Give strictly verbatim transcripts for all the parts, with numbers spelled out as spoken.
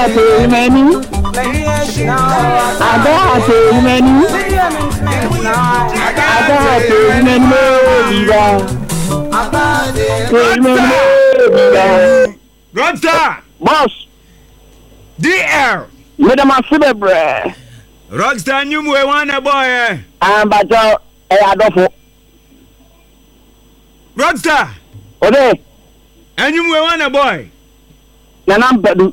Ada many. Ada many. Ada many. Rockstar. Boss. D L. Madam Asibebre. Rockstar new we want a boy. I'm Bajo. I adofo. Rockstar. Ode. And you we want a boy. Nanam Bedu.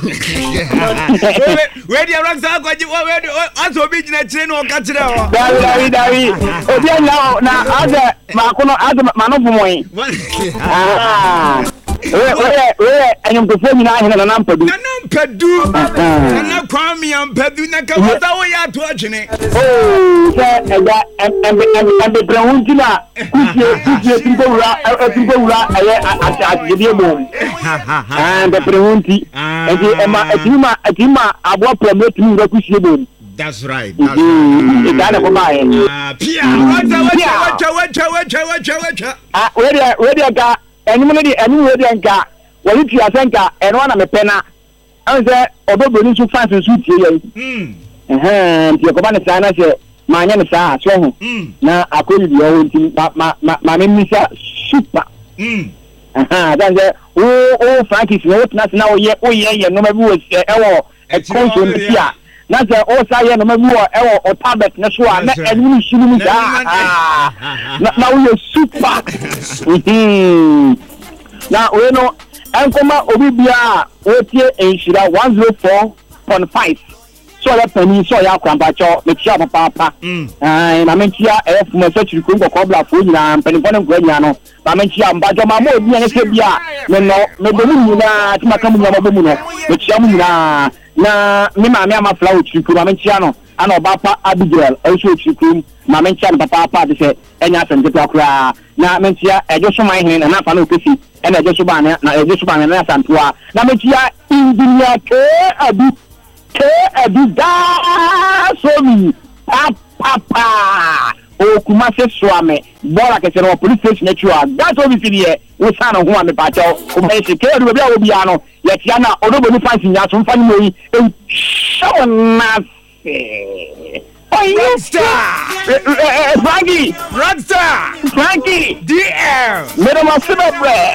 Where the Rockstar got you already also be in a chain or catch it out. Dari dari. Ode now na ada makono ada manofu moi. Ah. Where where where anyum to phone na hina Nanam Bedu. Nanam Bedu. Nanam Kwame am Bedu na ka wata wo ya to agene. Oh, say ega em em em be brehunti na kusie kusie tinko wura tinko wura aye agede bom. Ah, be brehunti. Enti ema etima etima abo promote ni kusie bom. That's right. That's right. Mm, that ko ba yen. Ah, pia. Wacha wacha wacha wacha wacha wacha. Ah, where there where there ga enimu no di enimu where there ga wali ti asenka eno na me pena. An say oboboni su fans su tie yen. Mm. Eh, ti ko ba ne sana se manya ne sa so ho. Na akoli di o nti ma ma ma me misa super. Mm. Aha, dan say o o Francis no na na o ye o ye ye no ma bi wo e wo e konso ntia. Na say o sa ye no ma bi wo e wo o tablet na so a na enu ni shinu ni da. Na na o ye super. Mhm. Na we no enkoma obi bia o tie enhira one oh four point five. So ya pani so ya kwamba cho me tia papa papa. Ah, na me tia e fu me so chiriku ngoko bla fo nyina pani fo ne ngwa nya no. Na me tia mba jo ma mo obi anya se bia me no me do mu nyina ti maka mu nya mo mu no. Me tia mu nyina na me ma me ama fla o chiriku na me tia no. Ana oba pa Abigail o so chiriku ma me tia papa papa de se enya sem de akura na me tia e jo so man hin na fa na okesi e na jo so ba na e jo so ba na santoa na me tia engineer ke abi ke adida so mi papa o kuma se swame bola ke se no police station e twa that o bi fi de we san ho am pa cho o me se ke do bia obi ano ye tia na odobo ni fancy nya so mfa ni mo yi e show na se Rockstar! Frankie! Rockstar! Frankie! D L! Madam Asibebre!